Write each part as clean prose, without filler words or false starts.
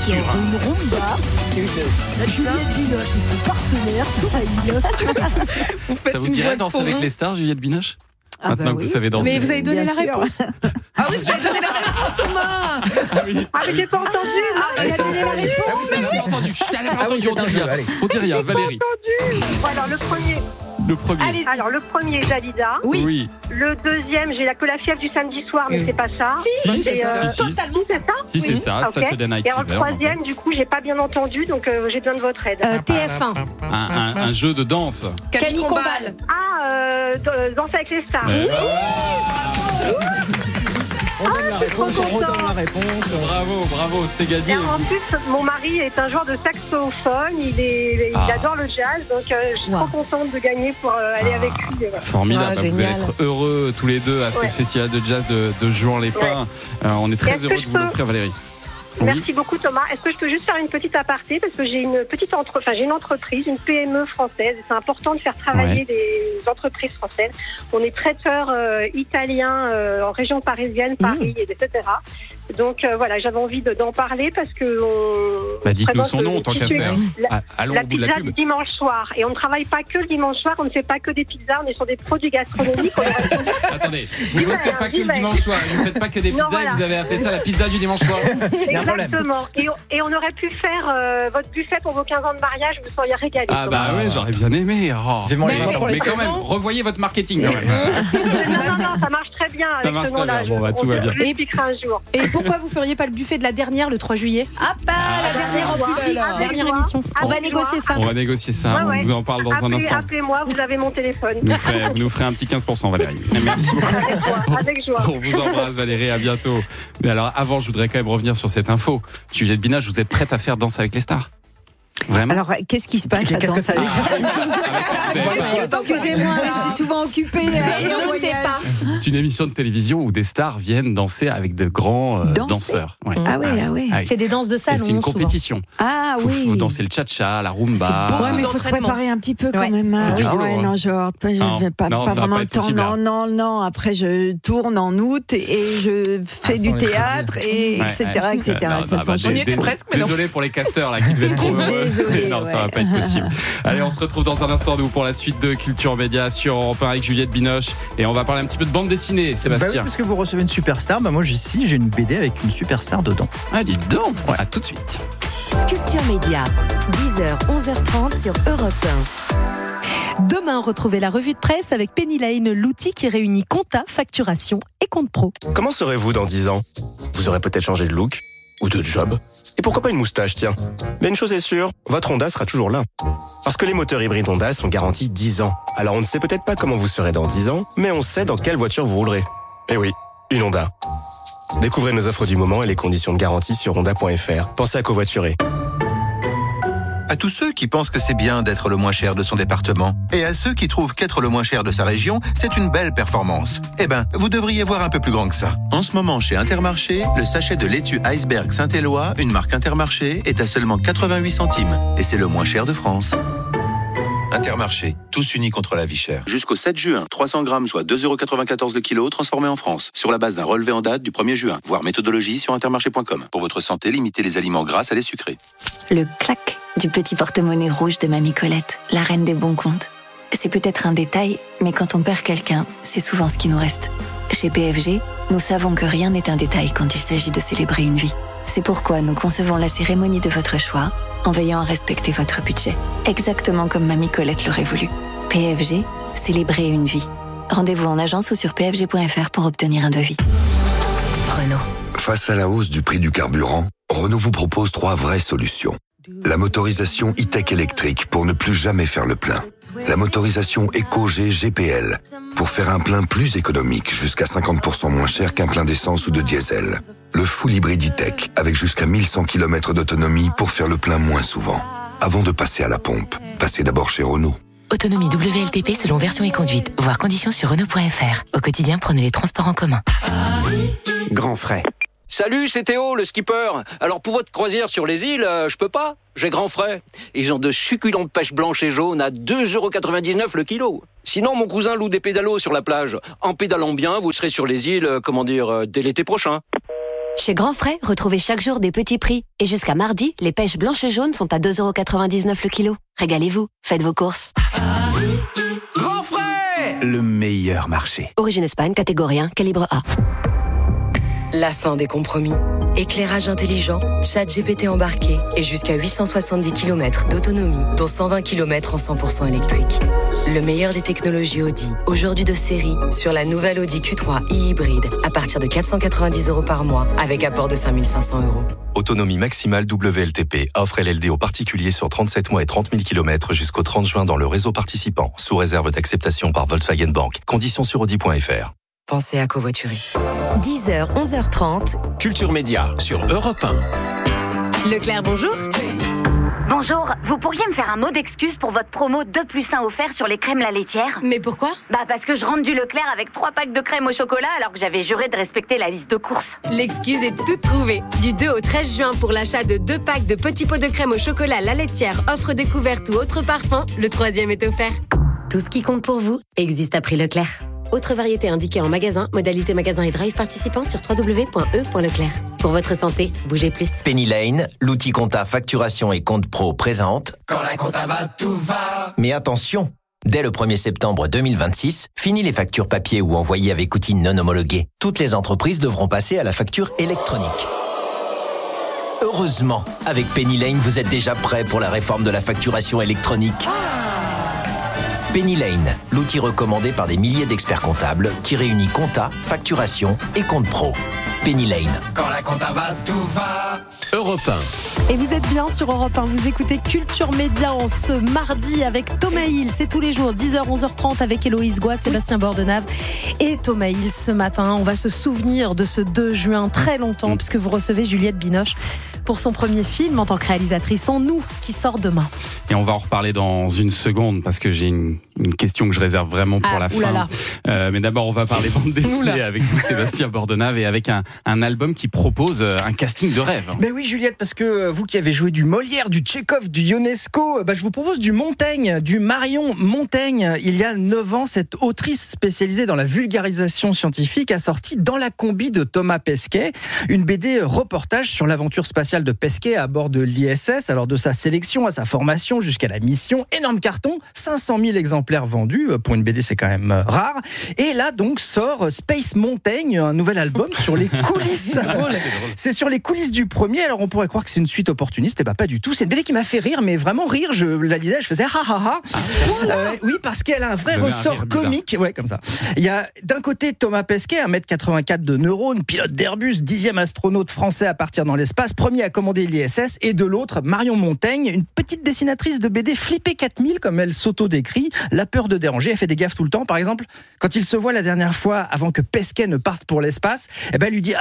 sûr. Une rumba. Juliette Binoche et son partenaire, Touraï. Ça vous dirait danser avec les stars, Juliette Binoche? Maintenant que vous savez danser. Mais vous avez donné la réponse. Ah oui, vous avez donné la réponse, Thomas. Ah oui. Ah, mais j'ai pas entendu. Elle a donné la réponse. Ah oui, ça l'a pas entendu. Chut, elle a pas entendu. On dit rien, Valérie. Alors, le premier. Le premier. Allez-y. Alors, le premier, Dalida. Oui. Le deuxième, j'ai que la fièvre du samedi soir, mais c'est pas ça. Si, c'est totalement. c'est ça. Si, c'est ça, Ok. Saturday Night Et alors, Fever. le troisième, du coup, j'ai pas bien entendu, donc j'ai besoin de votre aide. TF1. Un jeu de danse. Camille Combal. Ah, Danser avec les stars. Ouais. On donne la réponse, on redonne la réponse. Bravo, c'est gagné. Et en plus, mon mari est un joueur de saxophone, il adore le jazz, donc je suis trop contente de gagner pour aller avec lui. Formidable, Ah, vous allez génial. être heureux tous les deux à ce festival de jazz de Juan-les-Pins. On est très Est-ce heureux que de je vous peux- l'offrir, Valérie. Merci beaucoup Thomas. Est-ce que je peux juste faire une petite aparté parce que j'ai une petite j'ai une entreprise, une PME française. C'est important de faire travailler des entreprises françaises. On est traiteur italien en région parisienne, Paris, etc. Donc voilà, j'avais envie d'en parler parce que dites-nous son nom tant qu'à faire. Allons la au bout de la pizza pub. du dimanche soir. Et on ne travaille pas que le dimanche soir, on ne fait pas que des pizzas, on est sur des produits gastronomiques. Attendez, vous ne bossez pas que le dimanche soir, vous ne faites pas que des Non, pizzas et voilà. vous avez appelé ça la pizza du dimanche soir. Exactement. Et on aurait pu faire votre buffet pour vos 15 ans de mariage, vous seriez régalés. Ah bah ouais, j'aurais bien aimé. Oh. Vivement les Mais vacances. Mais quand même, revoyez votre marketing quand même. Non, ça marche très bien avec marche ce très nom-là. bien. Bon, bah, tout va bien. Je l'expliquerai un jour. Et pourquoi vous feriez pas le buffet de la dernière le 3 juillet? Ah bah la dernière émission. On va négocier ça. On va négocier ça, on vous en parle dans un instant. Appelez-moi, vous avez mon téléphone. Vous nous ferez un petit 15%, Valérie. Merci beaucoup. Avec joie. On vous embrasse, Valérie, à bientôt. Mais alors, avant, je voudrais quand même revenir sur cette info. Juliette Binoche, vous êtes prête à faire Danser avec les stars? Vraiment? Alors, qu'est-ce qui se passe Qu'est-ce que ça veut dire? Excusez-moi, je suis souvent occupée. Et on ne sait pas. C'est une émission de télévision où des stars viennent danser avec de grands danseurs. Ouais. Ah oui. C'est des danses de Et salon. c'est une souvent. compétition. Ah Faut oui. danser le cha-cha, la rumba. Ouais, mais il faut se préparer un petit peu quand même. C'est du boulot, Ouais, hein. non, genre, pas Non, ça va vraiment pas le être temps. possible, là. Non. Après, je tourne en août et je fais du sans les théâtre, et etc. Ça change. On y était presque, mais non. Désolé pour les casteurs là qui devaient être trop heureux. Désolé, Non, ça ouais. va pas être possible. Allez, on se retrouve dans un instant nous pour la suite de Culture Média sur Europe 1 avec Juliette Binoche et on va parler un petit peu de bande dessinée, Bah oui, Sébastien. parce que vous recevez une superstar, moi ici j'ai une BD avec une superstar dedans. Ah, dis donc. À tout de suite. Culture Média, 10h, 11h30 sur Europe 1. Demain, retrouvez la revue de presse avec Penny Lane, l'outil qui réunit compta, facturation et compte pro. Comment serez-vous dans 10 ans? Vous aurez peut-être changé de look ou de job. Et pourquoi pas une moustache, tiens. Mais une chose est sûre, votre Honda sera toujours là. Parce que les moteurs hybrides Honda sont garantis 10 ans. Alors on ne sait peut-être pas comment vous serez dans 10 ans, mais on sait dans quelle voiture vous roulerez. Eh oui, une Honda. Découvrez nos offres du moment et les conditions de garantie sur honda.fr. Pensez à covoiturer. À tous ceux qui pensent que c'est bien d'être le moins cher de son département, et à ceux qui trouvent qu'être le moins cher de sa région, c'est une belle performance. Eh ben, vous devriez voir un peu plus grand que ça. En ce moment, chez Intermarché, le sachet de laitue Iceberg Saint-Éloi, une marque Intermarché, est à seulement 88 centimes. Et c'est le moins cher de France. Intermarché, tous unis contre la vie chère. Jusqu'au 7 juin, 300 grammes, soit 2,94€ le kilo, transformés en France. Sur la base d'un relevé en date du 1er juin. Voir méthodologie sur intermarché.com. Pour votre santé, limitez les aliments gras à les sucrés. Le clac du petit porte-monnaie rouge de Mamie Colette, la reine des bons comptes. C'est peut-être un détail, mais quand on perd quelqu'un, c'est souvent ce qui nous reste. Chez PFG, nous savons que rien n'est un détail quand il s'agit de célébrer une vie. C'est pourquoi nous concevons la cérémonie de votre choix en veillant à respecter votre budget. Exactement comme Mamie Colette l'aurait voulu. PFG, célébrer une vie. Rendez-vous en agence ou sur pfg.fr pour obtenir un devis. Renault. Face à la hausse du prix du carburant, Renault vous propose 3 vraies solutions. La motorisation e-tech électrique pour ne plus jamais faire le plein. La motorisation EcoG GPL pour faire un plein plus économique, jusqu'à 50% moins cher qu'un plein d'essence ou de diesel. Le full hybride e-tech avec jusqu'à 1100 km d'autonomie pour faire le plein moins souvent. Avant de passer à la pompe, passez d'abord chez Renault. Autonomie WLTP selon version et conduite. Voir conditions sur Renault.fr. Au quotidien, prenez les transports en commun. Grand frais. Salut, c'est Théo, le skipper. Alors pour votre croisière sur les îles, je peux pas. J'ai grand frais. Ils ont de succulentes pêches blanches et jaunes à 2,99€ le kilo. Sinon, mon cousin loue des pédalos sur la plage. En pédalant bien, vous serez sur les îles, dès l'été prochain. Chez Grand Frais, retrouvez chaque jour des petits prix. Et jusqu'à mardi, les pêches blanches et jaunes sont à 2,99€ le kilo. Régalez-vous, faites vos courses. Grand Frais, le meilleur marché. Origine Espagne, catégorie 1, calibre A. La fin des compromis. Éclairage intelligent, ChatGPT embarqué et jusqu'à 870 km d'autonomie, dont 120 km en 100% électrique. Le meilleur des technologies Audi, aujourd'hui de série, sur la nouvelle Audi Q3 e-hybride, à partir de 490€ par mois, avec apport de 5 500€. Autonomie maximale WLTP. Offre LLD aux particuliers sur 37 mois et 30 000 km jusqu'au 30 juin dans le réseau participant, sous réserve d'acceptation par Volkswagen Bank. Conditions sur Audi.fr. Pensez à covoiturer. 10h, 11h30. Culture Média sur Europe 1. Leclerc, bonjour. Bonjour, vous pourriez me faire un mot d'excuse pour votre promo 2+1 offert sur les crèmes La Laitière ? Mais pourquoi ? Parce que je rentre du Leclerc avec 3 packs de crème au chocolat alors que j'avais juré de respecter la liste de courses. L'excuse est toute trouvée. Du 2 au 13 juin pour l'achat de 2 packs de petits pots de crème au chocolat La Laitière, offre découverte ou autre parfum, le 3e est offert. Tout ce qui compte pour vous existe à prix Leclerc. Autre variété indiquée en magasin, modalité magasin et drive participant sur www.e.leclerc. Pour votre santé, bougez plus. Penny Lane, l'outil compta facturation et compte pro présente. Quand la compta va, tout va. Mais attention, dès le 1er septembre 2026, fini les factures papier ou envoyées avec outils non homologués. Toutes les entreprises devront passer à la facture électronique. Heureusement, avec Penny Lane, vous êtes déjà prêt pour la réforme de la facturation électronique. Penny Lane, l'outil recommandé par des milliers d'experts comptables qui réunit compta, facturation et compte pro. Penny Lane. Quand la compta va, tout va. Europe 1. Et vous êtes bien sur Europe 1, vous écoutez Culture Média en ce mardi avec Thomas Hill, c'est tous les jours 10h, 11h30 avec Héloïse Goua, Sébastien Bordenave et Thomas Hill. Ce matin, on va se souvenir de ce 2 juin très longtemps puisque vous recevez Juliette Binoche pour son premier film en tant que réalisatrice, En nous, qui sort demain. Et on va en reparler dans une seconde parce que j'ai une question que je réserve vraiment pour la fin. Mais d'abord, on va parler bande dessinée avec vous, Sébastien Bordenave, et avec un album qui propose un casting de rêve. Ben oui, Juliette, parce que vous qui avez joué du Molière, du Tchekhov, du Ionesco, je vous propose du Montaigne, du Marion Montaigne. Il y a 9 ans, cette autrice spécialisée dans la vulgarisation scientifique a sorti Dans la combi de Thomas Pesquet, une BD reportage sur l'aventure spatiale de Pesquet à bord de l'ISS, alors de sa sélection à sa formation jusqu'à la mission. Énorme carton, 500 000 exemplaires vendus. Pour une BD, c'est quand même rare. Et là, donc, sort Space Montaigne, un nouvel album sur les coulisses. C'est sur les coulisses du premier. Alors, on pourrait croire que c'est une suite opportuniste. Pas du tout. C'est une BD qui m'a fait rire, mais vraiment rire. Je la lisais, je faisais ha ha ha. Oui, parce qu'elle a un vrai ressort comique. Ouais, comme ça. Il y a d'un côté Thomas Pesquet, 1m84 de neurones, pilote d'Airbus, 10e astronaute français à partir dans l'espace, premier à commander l'ISS. Et de l'autre, Marion Montaigne, une petite dessinatrice de BD flippée 4000, comme elle s'auto-décrit, la peur de déranger. Elle fait des gaffes tout le temps. Par exemple, quand il se voit la dernière fois, avant que Pesquet ne parte pour l'espace, elle lui dit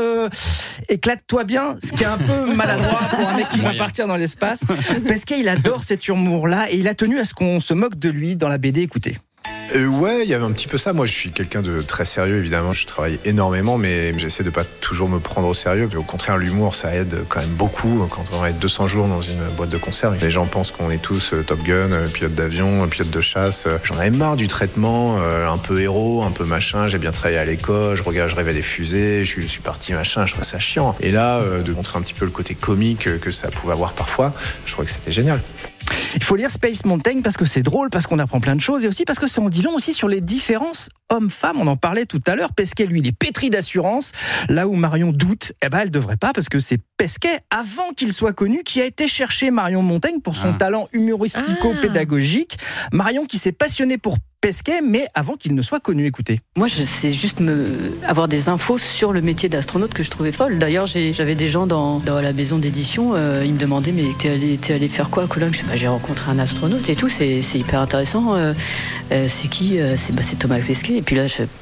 éclate-toi bien, ce qui est un peu maladroit pour un mec qui va partir dans l'espace. Pesquet, il adore cet humour-là et il a tenu à ce qu'on se moque de lui dans la BD. Écoutez. Ouais, il y avait un petit peu ça. Moi, je suis quelqu'un de très sérieux, évidemment. Je travaille énormément, mais j'essaie de pas toujours me prendre au sérieux. Puis, au contraire, l'humour, ça aide quand même beaucoup. Quand on va être 200 jours dans une boîte de conserve, les gens pensent qu'on est tous Top Gun, pilote d'avion, pilote de chasse. J'en avais marre du traitement, un peu héros, un peu machin. J'ai bien travaillé à l'école, je rêvais des fusées, je suis parti machin, je trouve ça chiant. Et là, de montrer un petit peu le côté comique que ça pouvait avoir parfois, je trouvais que c'était génial. Il faut lire Space Mountain parce que c'est drôle, parce qu'on apprend plein de choses et aussi parce que ça en dit long aussi sur les différences hommes-femmes. On en parlait tout à l'heure. Pesquet, lui, il est pétri d'assurance. Là où Marion doute, elle devrait pas parce que c'est Pesquet, avant qu'il soit connu, qui a été chercher Marion Montaigne pour son talent humoristico-pédagogique. Marion qui s'est passionnée pour Pesquet, mais avant qu'il ne soit connu. Écoutez. Moi, je sais juste avoir des infos sur le métier d'astronaute que je trouvais folle. D'ailleurs, j'avais des gens dans la maison d'édition, ils me demandaient mais t'es allé faire quoi à Cologne? J'ai rencontré un astronaute et tout, c'est hyper intéressant. C'est qui? C'est Thomas Pesquet. Et puis là, je fais...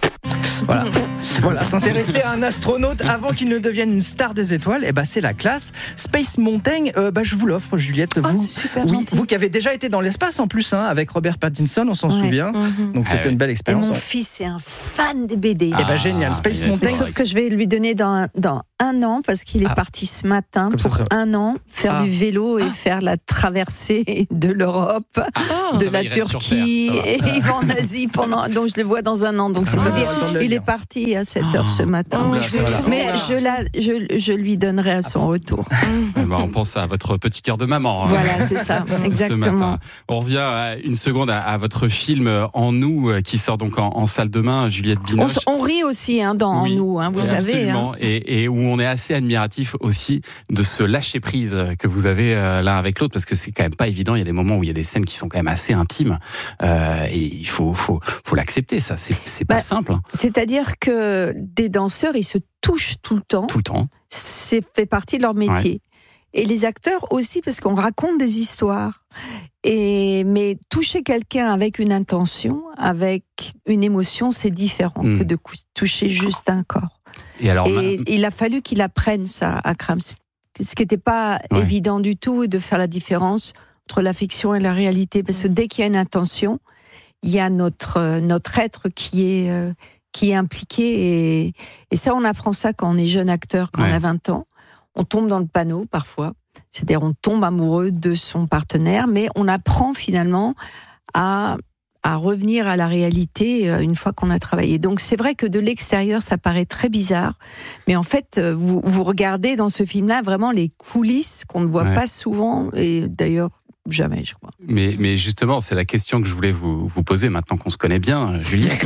Voilà, s'intéresser à un astronaute avant qu'il ne devienne une star des étoiles, c'est la classe. Space Mountain, je vous l'offre, Juliette. Vous qui avez déjà été dans l'espace en plus, avec Robert Pattinson, on s'en souvient. Donc c'était une belle expérience. Et mon fils est un fan des BD. Génial, Space Mountain. Sauf que je vais lui donner dans un an, parce qu'il est parti ce matin pour un an faire du vélo et faire la traversée de l'Europe, de la Turquie, et il va en Asie donc je le vois dans un an. Donc c'est dire, il est parti à 7h ce matin. Mais je lui donnerai à son retour. On pense à votre petit cœur de maman. Voilà, c'est ça, exactement. Ce matin. On revient une seconde à votre film En nous, qui sort donc en salle demain, Juliette Binoche. On rit aussi dans En nous, vous savez. Absolument, et où on est assez admiratif aussi de ce lâcher prise que vous avez l'un avec l'autre, parce que c'est quand même pas évident. Il y a des moments où il y a des scènes qui sont quand même assez intimes, et il faut l'accepter. Ça, c'est pas simple. C'est-à-dire que des danseurs, ils se touchent tout le temps. Tout le temps. C'est fait partie de leur métier. Ouais. Et les acteurs aussi, parce qu'on raconte des histoires. Mais toucher quelqu'un avec une intention, avec une émotion, c'est différent que de toucher juste un corps. Et il a fallu qu'il apprenne ça, Akram. Ce qui n'était pas évident du tout, de faire la différence entre la fiction et la réalité. Parce que dès qu'il y a une intention, il y a notre être qui est impliqué. Et ça, on apprend ça quand on est jeune acteur, quand on a 20 ans. On tombe dans le panneau, parfois. C'est-à-dire, on tombe amoureux de son partenaire, mais on apprend finalement à revenir à la réalité une fois qu'on a travaillé. Donc, c'est vrai que de l'extérieur, ça paraît très bizarre. Mais en fait, vous regardez dans ce film-là vraiment les coulisses qu'on ne voit pas souvent. Et d'ailleurs, jamais, je crois. Mais justement, c'est la question que je voulais vous poser maintenant qu'on se connaît bien, Juliette.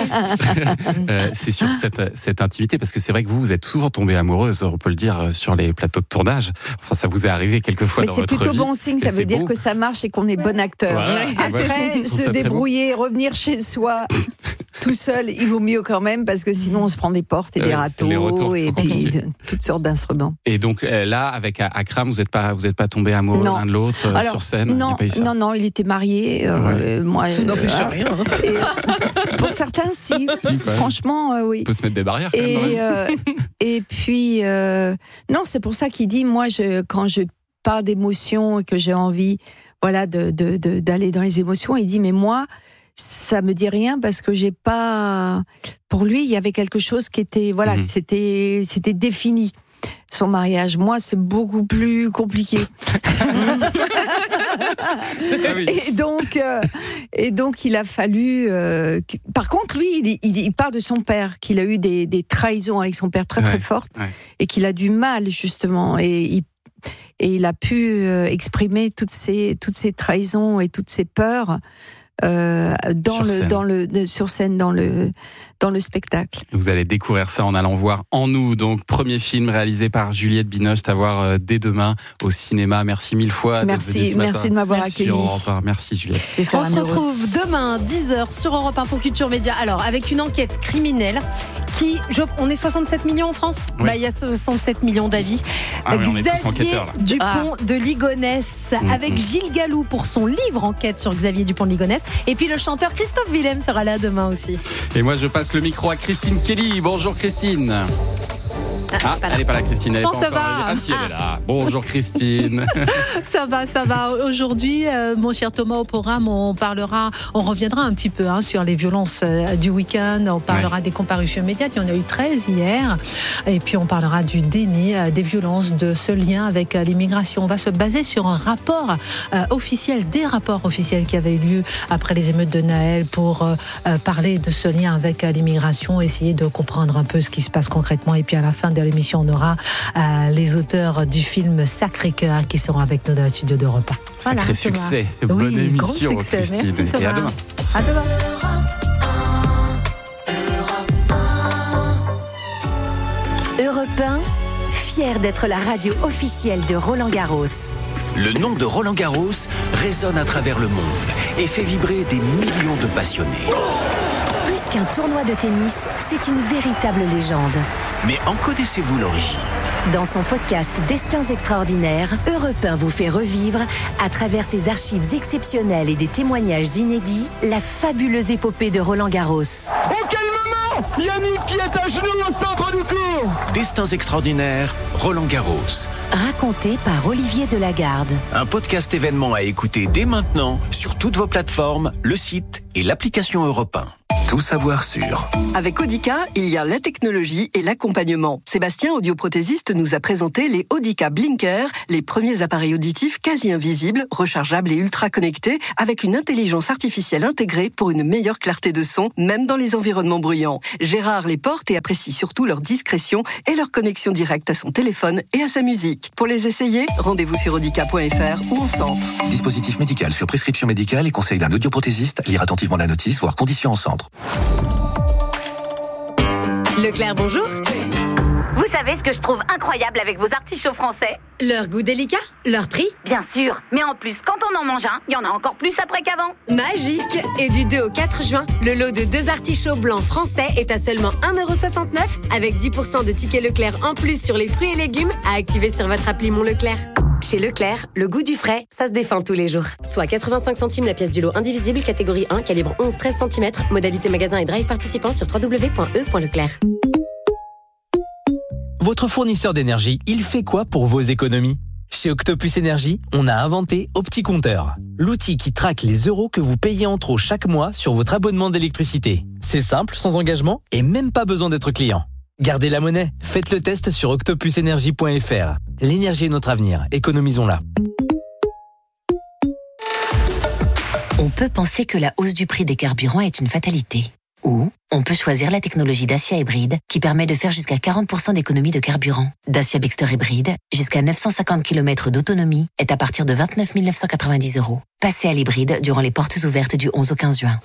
C'est sur cette intimité, parce que c'est vrai que vous êtes souvent tombée amoureuse, on peut le dire, sur les plateaux de tournage. Enfin, ça vous est arrivé quelquefois dans votre vie. Mais c'est plutôt bon signe, ça veut dire que ça marche et qu'on est bon acteur. Voilà. Après, se débrouiller, revenir chez soi tout seul, il vaut mieux quand même, parce que sinon on se prend des portes et des râteaux et puis toutes sortes d'instruments. Et donc là, avec Akram, vous n'êtes pas tombés amoureux l'un de l'autre sur scène? Non, il était marié. Moi, ça n'empêche rien. Pour certains, si. Franchement, oui. On peut se mettre des barrières quand même. Et puis, non, c'est pour ça qu'il dit, moi, quand je parle d'émotions et que j'ai envie, d'aller dans les émotions, il dit, mais moi, ça me dit rien, parce que j'ai pas. Pour lui, il y avait quelque chose qui était, c'était défini. Son mariage, moi, c'est beaucoup plus compliqué. Et donc, il a fallu. Par contre, lui, il parle de son père, qu'il a eu des trahisons avec son père très très fortes, et qu'il a du mal justement, et il a pu exprimer toutes ces trahisons et toutes ces peurs. Sur scène, dans le spectacle. Vous allez découvrir ça en allant voir En nous, donc premier film réalisé par Juliette Binoche, à voir dès demain au cinéma. Merci mille fois d'être venue ce matin. Merci de m'avoir accueilli. Merci Juliette. On se retrouve demain 10h sur Europe 1 pour Culture Média. Alors, avec une enquête criminelle on est 67 millions en France. Il y a 67 millions d'avis. Xavier Dupont de Ligonnès, avec Gilles Gallou pour son livre Enquête sur Xavier Dupont de Ligonnès. Et puis le chanteur Christophe Willem sera là demain aussi. Et moi, je passe le micro à Christine Kelly. Bonjour Christine. Elle n'est pas là, Christine. Elle est pas ça encore va. arrivée. Si, elle est là. Bonjour Christine. Ça va. Aujourd'hui, mon cher Thomas, au programme, on reviendra un petit peu sur les violences du week-end. On parlera des comparutions immédiates. Il y en a eu 13 hier. Et puis on parlera du déni des violences, de ce lien avec l'immigration. On va se baser sur un rapport officiel, des rapports officiels qui avaient eu lieu après les émeutes de Naël, pour parler de ce lien avec l'immigration, essayer de comprendre un peu ce qui se passe concrètement. Et puis à la fin de l'émission, on aura les auteurs du film Sacré-Cœur qui seront avec nous dans le studio d'Europe 1. Sacré succès. Bonne émission, Christine. Merci, et à demain. À demain. Europe 1, fier d'être la radio officielle de Roland-Garros. Le nom de Roland-Garros résonne à travers le monde et fait vibrer des millions de passionnés. Plus qu'un tournoi de tennis, c'est une véritable légende. Mais en connaissez-vous l'origine ? Dans son podcast Destins extraordinaires, Europe 1 vous fait revivre, à travers ses archives exceptionnelles et des témoignages inédits, la fabuleuse épopée de Roland-Garros. Oh, quel moment ! Yannick qui est à genoux au centre du court. Destins extraordinaires, Roland-Garros. Raconté par Olivier Delagarde. Un podcast événement à écouter dès maintenant sur toutes vos plateformes, le site et l'application Europe 1. tout savoir sur. Avec Audica, il y a la technologie et l'accompagnement. Sébastien, audioprothésiste, nous a présenté les Audica Blinker, les premiers appareils auditifs quasi invisibles, rechargeables et ultra connectés, avec une intelligence artificielle intégrée pour une meilleure clarté de son, même dans les environnements bruyants. Gérard les porte et apprécie surtout leur discrétion et leur connexion directe à son téléphone et à sa musique. Pour les essayer, rendez-vous sur audica.fr ou en centre. Dispositif médical sur prescription médicale et conseil d'un audioprothésiste. Lire attentivement la notice, voire conditions en centre. Leclerc, bonjour. Vous savez ce que je trouve incroyable avec vos artichauts français? Leur goût délicat, leur prix. Bien sûr, mais en plus, quand on en mange un, il y en a encore plus après qu'avant. Magique. Et du 2 au 4 juin, le lot de 2 artichauts blancs français est à seulement 1,69 € avec 10% de tickets Leclerc en plus sur les fruits et légumes à activer sur votre appli Mon Leclerc. Chez Leclerc, le goût du frais, ça se défend tous les jours. Soit 85 centimes la pièce du lot indivisible, catégorie 1, calibre 11-13 cm, modalité magasin et drive participant sur www.e.leclerc. Votre fournisseur d'énergie, il fait quoi pour vos économies? Chez Octopus Énergie, on a inventé OptiCompteur, l'outil qui traque les euros que vous payez en trop chaque mois sur votre abonnement d'électricité. C'est simple, sans engagement et même pas besoin d'être client. Gardez la monnaie, faites le test sur octopusenergie.fr. L'énergie est notre avenir, économisons-la. On peut penser que la hausse du prix des carburants est une fatalité. Ou on peut choisir la technologie Dacia Hybride qui permet de faire jusqu'à 40% d'économie de carburant. Dacia Bigster Hybride, jusqu'à 950 km d'autonomie, est à partir de 29 990 €. Passez à l'hybride durant les portes ouvertes du 11 au 15 juin.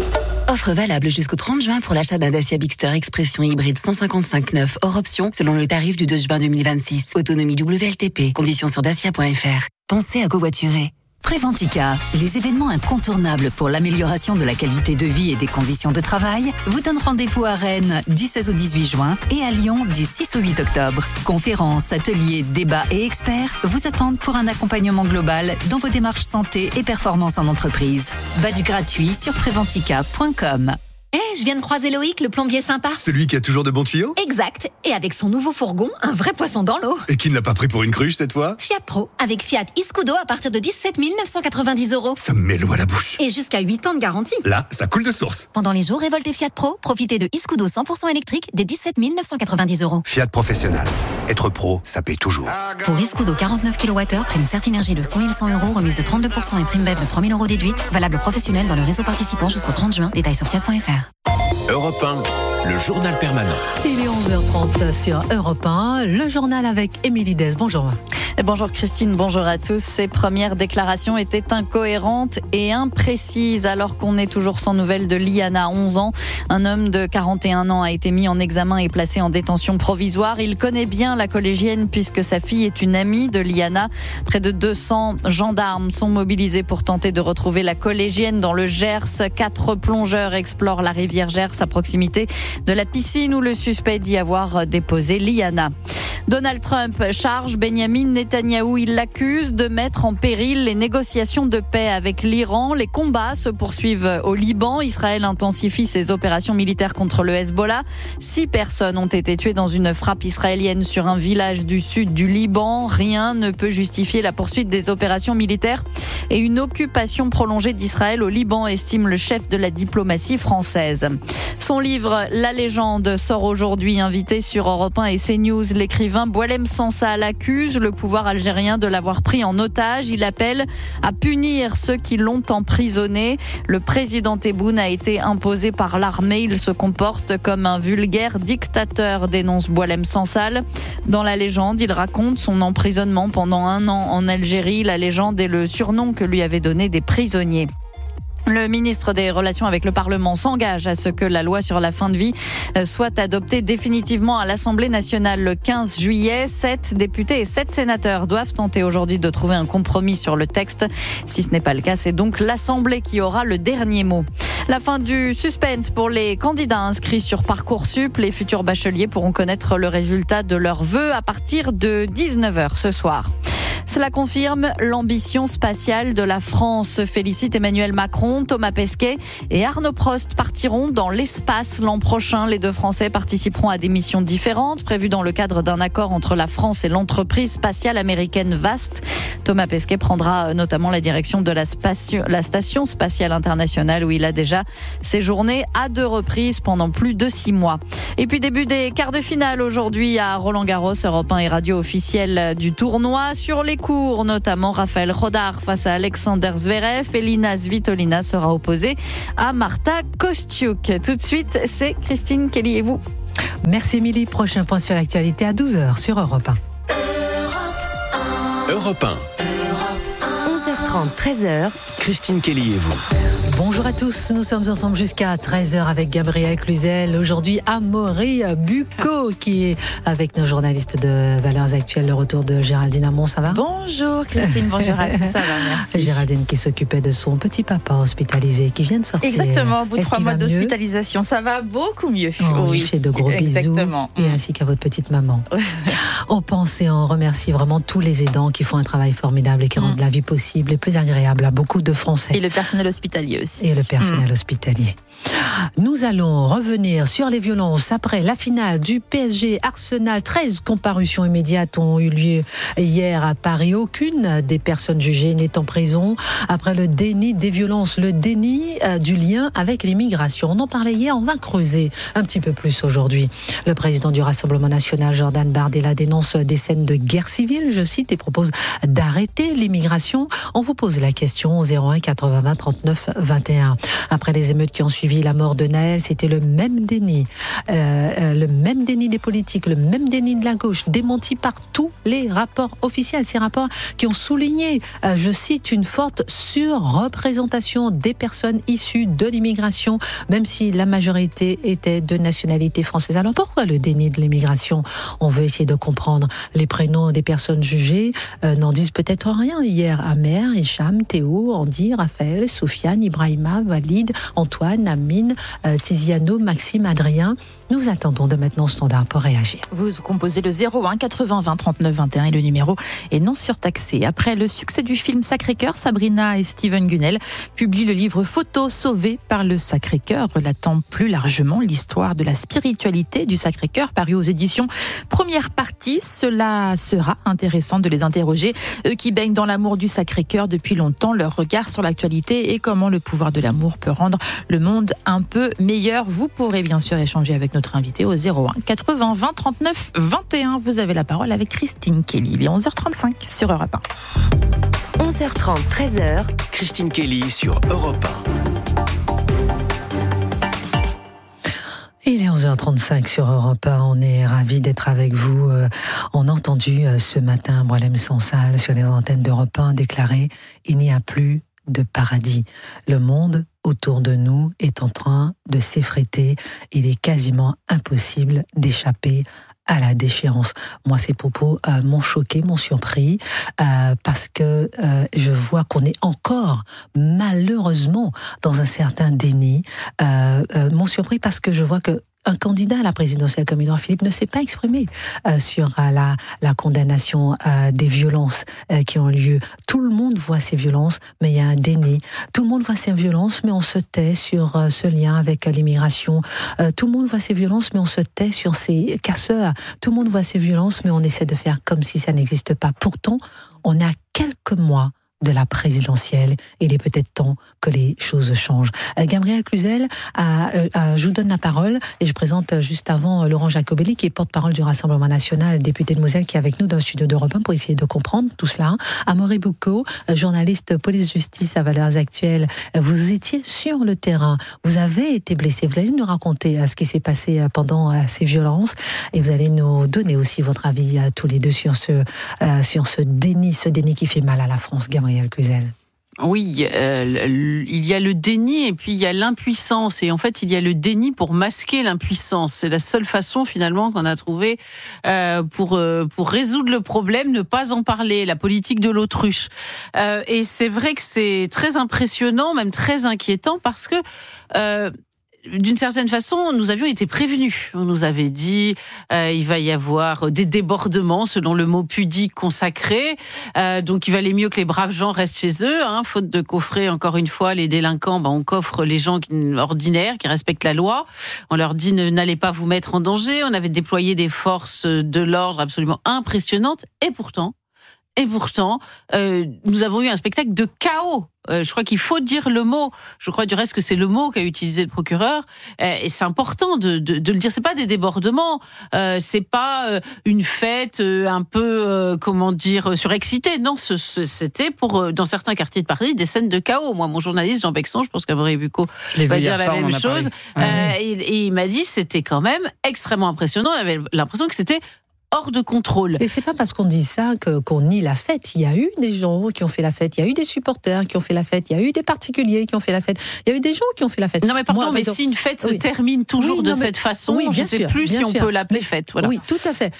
Offre valable jusqu'au 30 juin pour l'achat d'un Dacia Bigster Expression hybride 155/9 hors option selon le tarif du 2 juin 2026. Autonomie WLTP. Conditions sur dacia.fr. Pensez à covoiturer. Préventica, les événements incontournables pour l'amélioration de la qualité de vie et des conditions de travail, vous donnent rendez-vous à Rennes du 16 au 18 juin et à Lyon du 6 au 8 octobre. Conférences, ateliers, débats et experts vous attendent pour un accompagnement global dans vos démarches santé et performance en entreprise. Badge gratuit sur préventica.com. Je viens de croiser Loïc, le plombier sympa. Celui qui a toujours de bons tuyaux? Exact. Et avec son nouveau fourgon, un vrai poisson dans l'eau. Et qui ne l'a pas pris pour une cruche cette fois? Fiat Pro, avec Fiat Iscudo à partir de 17 990 €. Ça me met l'eau à la bouche. Et jusqu'à 8 ans de garantie. Là, ça coule de source. Pendant les jours révoltés Fiat Pro, profitez de Iscudo 100% électrique dès 17 990 €. Fiat Professionnel. Être pro, ça paye toujours. Pour Iscudo 49 kWh, prime Certinergie de 6 100 €, remise de 32% et prime BEV de 3 000 € déduite. Valable professionnel dans le réseau participant jusqu'au 30 juin. Détails sur fiat.fr. Europe 1, le journal permanent. Il est 11h30 sur Europe 1, le journal avec Émilie Dez. Bonjour. Bonjour Christine, bonjour à tous. Ces premières déclarations étaient incohérentes et imprécises alors qu'on est toujours sans nouvelles de Liana, 11 ans. Un homme de 41 ans a été mis en examen et placé en détention provisoire. Il connaît bien la collégienne puisque sa fille est une amie de Liana. Près de 200 gendarmes sont mobilisés pour tenter de retrouver la collégienne dans le Gers. 4 plongeurs explorent la rivière Gers à proximité de la piscine où le suspect dit avoir déposé Liana. Donald Trump charge Benjamin Netanyahou. Il l'accuse de mettre en péril les négociations de paix avec l'Iran. Les combats se poursuivent au Liban. Israël intensifie ses opérations militaires contre le Hezbollah. 6 personnes ont été tuées dans une frappe israélienne sur un village du sud du Liban. Rien ne peut justifier la poursuite des opérations militaires et une occupation prolongée d'Israël au Liban, estime le chef de la diplomatie française. Son livre « La légende » sort aujourd'hui. Invité sur Europe 1 et CNews, l'écrivain Boualem Sansal accuse le pouvoir algérien de l'avoir pris en otage. Il appelle à punir ceux qui l'ont emprisonné. Le président Tebboune a été imposé par l'armée. Il se comporte comme un vulgaire dictateur, dénonce Boualem Sansal. Dans La légende, il raconte son emprisonnement pendant 1 an en Algérie. La légende est le surnom que lui avaient donné des prisonniers. Le ministre des Relations avec le Parlement s'engage à ce que la loi sur la fin de vie soit adoptée définitivement à l'Assemblée nationale le 15 juillet. 7 députés et 7 sénateurs doivent tenter aujourd'hui de trouver un compromis sur le texte. Si ce n'est pas le cas, c'est donc l'Assemblée qui aura le dernier mot. La fin du suspense pour les candidats inscrits sur Parcoursup. Les futurs bacheliers pourront connaître le résultat de leurs vœux à partir de 19h ce soir. Cela confirme l'ambition spatiale de la France. Félicite Emmanuel Macron, Thomas Pesquet et Arnaud Prost partiront dans l'espace l'an prochain. Les deux Français participeront à des missions différentes prévues dans le cadre d'un accord entre la France et l'entreprise spatiale américaine VAST. Thomas Pesquet prendra notamment la direction de la Station spatiale internationale où il a déjà séjourné à 2 reprises pendant plus de 6 mois. Et puis début des quarts de finale aujourd'hui à Roland-Garros, Europe 1 et radio officielle du tournoi. Sur les cours, notamment Raphaël Rodar face à Alexander Zverev. Elina Svitolina sera opposée à Marta Kostyuk. Tout de suite, c'est Christine Kelly et vous. Merci Émilie. Prochain point sur l'actualité à 12h sur Europe 1. Europe 1. 11h30, 13h. Christine Kelly et vous. Bonjour à tous, nous sommes ensemble jusqu'à 13h avec Gabriel Cluzel. Aujourd'hui, Amaury Bucco qui est avec nos journalistes de Valeurs Actuelles. Le retour de Géraldine Amont, ça va ? Bonjour Christine, bonjour à tous, ça va, merci. Géraldine qui s'occupait de son petit papa hospitalisé qui vient de sortir. Exactement, au bout de 3 mois d'hospitalisation, ça va beaucoup mieux. On lui fait de gros bisous, et ainsi qu'à votre petite maman. On pense et on remercie vraiment tous les aidants qui font un travail formidable et qui rendent la vie possible et plus agréable à beaucoup de Français. Et le personnel hospitalier aussi. Et le personnel hospitalier. Nous allons revenir sur les violences après la finale du PSG Arsenal. 13 comparutions immédiates ont eu lieu hier à Paris. Aucune des personnes jugées n'est en prison après le déni des violences, le déni du lien avec l'immigration. On en parlait hier, on va creuser un petit peu plus aujourd'hui. Le président du Rassemblement national, Jordan Bardella, dénonce des scènes de guerre civile, je cite, et propose d'arrêter l'immigration. On vous pose la question au 01 80 20 39 21. Après les émeutes qui ont suivi la mort de Naël, c'était le même déni des politiques, le même déni de la gauche, démenti par tous les rapports officiels. Ces rapports qui ont souligné, je cite, une forte surreprésentation des personnes issues de l'immigration, même si la majorité était de nationalité française. Alors pourquoi le déni de l'immigration ? On veut essayer de comprendre. Les prénoms des personnes jugées n'en disent peut-être rien. Hier, Amer, Hicham, Théo, Andy, Raphaël, Sofiane, Ibrahima, Walid, Antoine, Amine, Tiziano, Maxime, Adrien. Nous attendons de maintenant Standard pour réagir. Vous composez le 01 80 20 39 21 et le numéro est non surtaxé. Après le succès du film Sacré-Cœur, Sabrina et Steven Gunnell publient le livre Photos sauvées par le Sacré-Cœur, relatant plus largement l'histoire de la spiritualité du Sacré-Cœur, paru aux éditions Première Partie. Cela sera intéressant de les interroger, eux qui baignent dans l'amour du Sacré-Cœur depuis longtemps, leur regard sur l'actualité et comment le pouvoir de l'amour peut rendre le monde un peu meilleur. Vous pourrez bien sûr échanger avec notre invité au 01 80 20 39 21. Vous avez la parole avec Christine Kelly. Il est 11h35 sur Europe 1. 11h30, 13h. Christine Kelly sur Europe 1. Il est 11h35 sur Europe 1. On est ravis d'être avec vous. On a entendu ce matin Bralem Sansal sur les antennes d'Europe 1 déclarer « Il n'y a plus de paradis. Le monde autour de nous est en train de s'effriter. Il est quasiment impossible d'échapper à la déchéance. » Moi, ces propos m'ont choqué, m'ont surpris, parce que je vois qu'on est encore, malheureusement, dans un certain déni. M'ont surpris parce que je vois que un candidat à la présidentielle comme Édouard Philippe ne s'est pas exprimé sur la condamnation des violences qui ont lieu. Tout le monde voit ces violences, mais il y a un déni. Tout le monde voit ces violences, mais on se tait sur ce lien avec l'immigration. Tout le monde voit ces violences, mais on se tait sur ces casseurs. Tout le monde voit ces violences, mais on essaie de faire comme si ça n'existe pas. Pourtant, on a quelques mois de la présidentielle. Il est peut-être temps que les choses changent. Gabriel Cluzel, je vous donne la parole et je présente juste avant Laurent Jacobelli, qui est porte-parole du Rassemblement national, député de Moselle, qui est avec nous dans le studio d'Europe 1 pour essayer de comprendre tout cela. Amaury Bucco, journaliste police-justice à Valeurs Actuelles. Vous étiez sur le terrain. Vous avez été blessé. Vous allez nous raconter ce qui s'est passé pendant ces violences et vous allez nous donner aussi votre avis tous les deux sur ce déni qui fait mal à la France. Gabriel Cluzel. Oui, il y a le déni et puis il y a l'impuissance. Et en fait, il y a le déni pour masquer l'impuissance. C'est la seule façon finalement qu'on a trouvé pour résoudre le problème, ne pas en parler, la politique de l'autruche. Et c'est vrai que c'est très impressionnant, même très inquiétant, parce que d'une certaine façon, nous avions été prévenus. On nous avait dit il va y avoir des débordements, selon le mot pudique consacré. Donc il valait mieux que les braves gens restent chez eux. Faute de coffrer, encore une fois, les délinquants, on coffre les gens ordinaires, qui respectent la loi. On leur dit n'allez pas vous mettre en danger. On avait déployé des forces de l'ordre absolument impressionnantes. Et pourtant, nous avons eu un spectacle de chaos. Je crois qu'il faut dire le mot. Je crois du reste que c'est le mot qu'a utilisé le procureur. Et c'est important de le dire. C'est pas des débordements. C'est pas une fête un peu, surexcitée. Non, c'était pour, dans certains quartiers de Paris, des scènes de chaos. Moi, mon journaliste, Jean Bexon, je pense qu'Amaury Bucco va dire la même chose. Et il m'a dit c'était quand même extrêmement impressionnant. On avait l'impression que c'était hors de contrôle. Et c'est pas parce qu'on dit ça qu'on nie la fête. Il y a eu des gens qui ont fait la fête, il y a eu des supporters qui ont fait la fête, il y a eu des particuliers qui ont fait la fête, il y a eu des gens qui ont fait la fête. Non mais pardon, mais si une fête se termine toujours de cette façon, je ne sais plus si on peut l'appeler fête. Voilà. Oui, tout à fait.